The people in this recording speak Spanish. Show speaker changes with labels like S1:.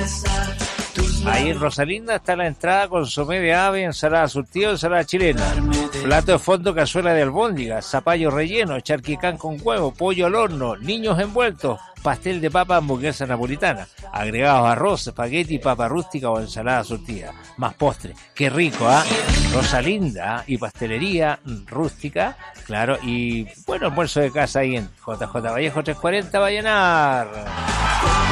S1: Ahí en Rosalinda está la entrada con consomé de ave, ensalada surtido, ensalada chilena, plato de fondo, cazuela de albóndiga, zapallo relleno, charquicán con huevo, pollo al horno, niños envueltos, pastel de papa, hamburguesa napolitana, agregados arroz, espagueti, papa rústica o ensalada surtida, más postre. Qué rico, ¿ah? Rosalinda y pastelería rústica, claro, y bueno, almuerzo de casa ahí en JJ Vallejo 340, Vallenar.